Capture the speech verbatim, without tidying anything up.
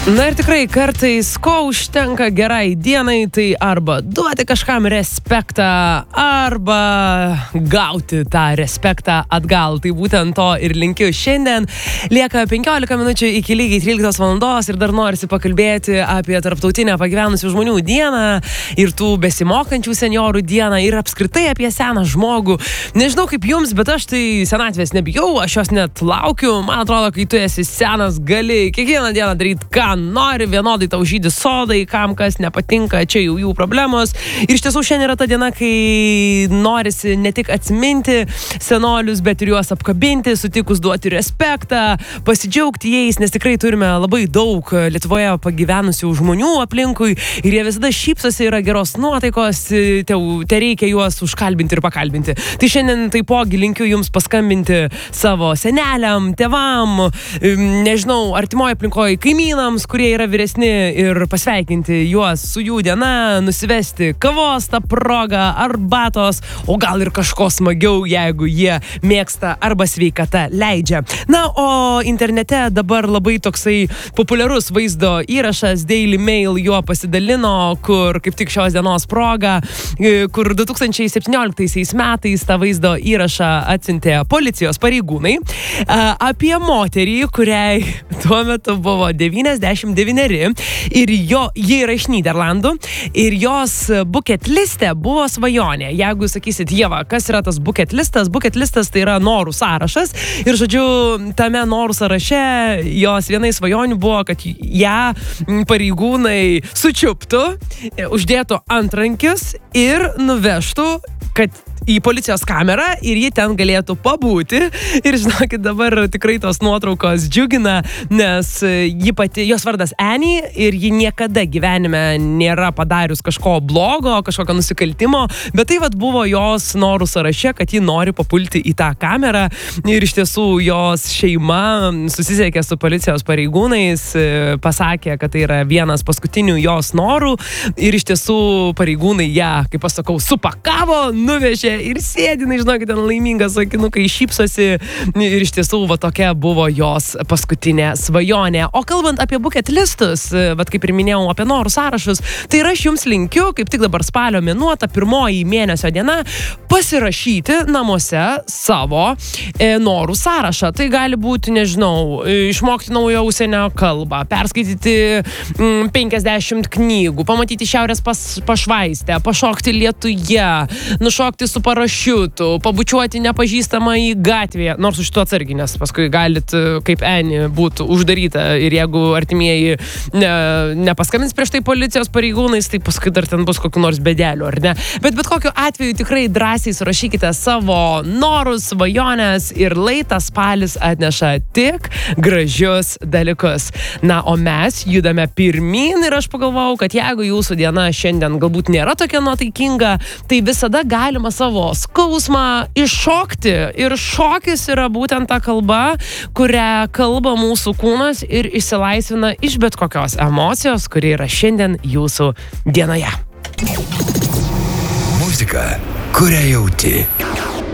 Na ir tikrai kartais, ko užtenka gerai dienai, tai arba duoti kažkam respektą, arba gauti tą respektą atgal. Tai būtent to ir linkiu šiandien. Lieka penkiolika minučių iki lygiai tryliktos valandos ir dar norisi pakalbėti apie tarptautinę pagyvenusių žmonių dieną ir tų besimokančių seniorų dieną ir apskritai apie seną žmogų. Nežinau kaip jums, bet aš tai senatvės nebijau, aš jos net laukiu. Man atrodo, kai tu esi senas, gali kiekvieną dieną daryti, ką nori, vienodai tau žydi sodai, kam kas nepatinka, čia jau jų problemos. Ir iš tiesų šiandien yra ta diena, kai norisi ne tik atsiminti senolius, bet ir juos apkabinti, sutikus duoti respektą, pasidžiaugti jais, nes tikrai turime labai daug Lietuvoje pagyvenusių žmonių aplinkui ir jie visada šypsosi, yra geros nuotaikos, te, te reikia juos užkalbinti ir pakalbinti. Tai šiandien taipogi linkiu jums paskambinti savo seneliam, tėvam, nežinau, artimoje aplinkoje kaimynams, kurie yra vyresni ir pasveikinti juos su jų diena, nusivesti kavos tą progą, arbatos, o gal ir kažko smagiau, jeigu jie mėgsta arba sveikata leidžia. Na, o internete dabar labai toksai populiarus vaizdo įrašas, Daily Mail juo pasidalino, kur kaip tik šios dienos proga, kur du tūkstančiai septynioliktaisiais metais tą vaizdo įrašą atsiuntė policijos pareigūnai apie moterį, kuriai tuo metu buvo devyniasdešimt devyneri ir jo, jie yra iš Nyderlandų ir jos bucket liste buvo svajonė. Jeigu sakysit, Ieva, kas yra tas bucket listas? Bucket listas tai yra norų sąrašas ir, žodžiu, tame norų sąraše jos vienai svajonių buvo, kad ją pareigūnai sučiuptų, uždėtų antrankius ir nuvežtų, kad į policijos kamerą ir ji ten galėtų pabūti. Ir žinokit, dabar tikrai tos nuotraukos džiugina, nes ji pati, jos vardas Annie ir ji niekada gyvenime nėra padarius kažko blogo, kažkokio nusikaltimo, bet tai vat buvo jos norų sąraše, kad ji nori papulti į tą kamerą ir iš tiesų jos šeima susisiekė su policijos pareigūnais, pasakė, kad tai yra vienas paskutinių jos norų ir iš tiesų pareigūnai ją, kaip aš sakau, supakavo, nuvežė ir sėdinai, žinokit, ten laimingas akinukai, šypsosi ir iš tiesų va tokia buvo jos paskutinė svajonė. O kalbant apie bucket listus, vat kaip ir minėjau apie norų sąrašus, tai ir aš jums linkiu, kaip tik dabar spalio mėnuo, ta pirmoji mėnesio diena, pasirašyti namuose savo e, norų sąrašą. Tai gali būti, nežinau, išmokti naują užsienio kalbą, perskaityti mm, penkiasdešimt knygų, pamatyti šiaurės pas, pašvaistę, pašokti lietuje, nušokti su parašiutu, pabučiuoti nepažįstamą į gatvėje, nors už to atsargiai, nes paskui galit, kaip Annie, būtų uždaryta ir jeigu artimieji ne, nepaskambins prieš tai policijos pareigūnais, tai paskui dar ten bus kokių nors bedelių, ar ne? Bet bet kokiu atveju tikrai drąsiai surašykite savo norus, svajonės ir laitas spalis atneša tik gražius dalykus. Na, o mes judame pirmyn ir aš pagalvojau, kad jeigu jūsų diena šiandien galbūt nėra tokia nuotaikinga, tai visada galima savo skausmą iššokti. Ir šokis yra būtent ta kalba, kurią kalba mūsų kūnas ir išsilaisvina iš bet kokios emocijos, kuri yra šiandien jūsų dienoje. Muzika, kurią jauti.